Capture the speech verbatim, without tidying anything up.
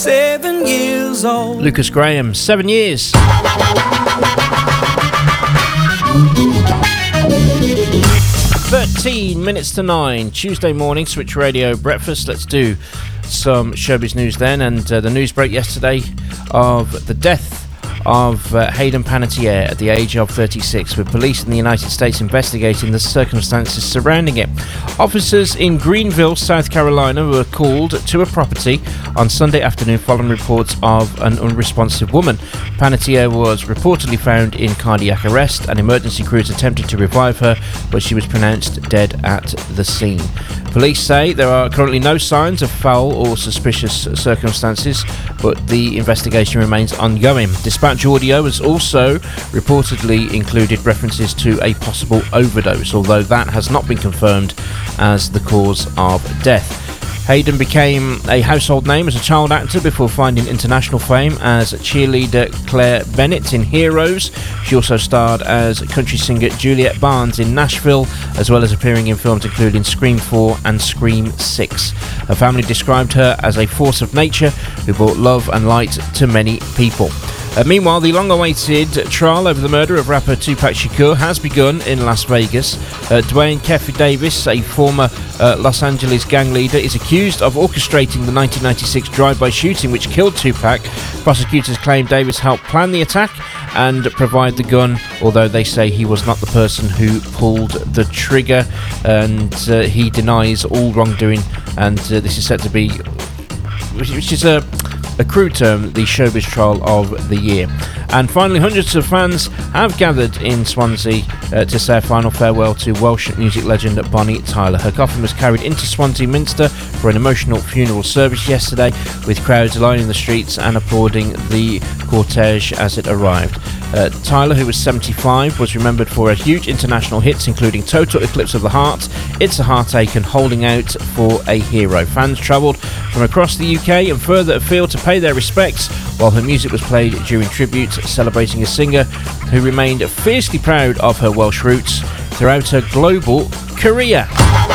seven years old. Lucas Graham, seven years. thirteen minutes to nine, Tuesday morning, Switch Radio Breakfast. Let's do some showbiz news then. And uh, the news broke yesterday of the death of uh, Hayden Panettiere at the age of thirty-six, with police in the United States investigating the circumstances surrounding it. Officers in Greenville, South Carolina were called to a property on Sunday afternoon following reports of an unresponsive woman. Panettiere was reportedly found in cardiac arrest, and emergency crews attempted to revive her, but she was pronounced dead at the scene. Police say there are currently no signs of foul or suspicious circumstances, but the investigation remains ongoing. Dispatch audio has also reportedly included references to a possible overdose, although that has not been confirmed as the cause of death. Hayden became a household name as a child actor before finding international fame as cheerleader Claire Bennett in Heroes. She also starred as country singer Juliet Barnes in Nashville, as well as appearing in films including Scream four and Scream six. Her family described her as a force of nature who brought love and light to many people. Uh, meanwhile, the long-awaited trial over the murder of rapper Tupac Shakur has begun in Las Vegas. Uh, Dwayne Keffe Davis, a former uh, Los Angeles gang leader, is accused of orchestrating the nineteen ninety-six drive-by shooting which killed Tupac. Prosecutors claim Davis helped plan the attack and provide the gun, although they say he was not the person who pulled the trigger, and uh, he denies all wrongdoing, and uh, this is said to be, which is a a crude term, the showbiz trial of the year. And finally, hundreds of fans have gathered in Swansea uh, to say a final farewell to Welsh music legend Bonnie Tyler. Her coffin was carried into Swansea Minster for an emotional funeral service yesterday, with crowds lining the streets and applauding the cortege as it arrived. Uh, Tyler, who was seventy-five, was remembered for her huge international hits including Total Eclipse of the Heart, It's a Heartache and Holding Out for a Hero. Fans travelled from across the U K and further afield to pay their respects, while her music was played during tributes, celebrating a singer who remained fiercely proud of her Welsh roots throughout her global career.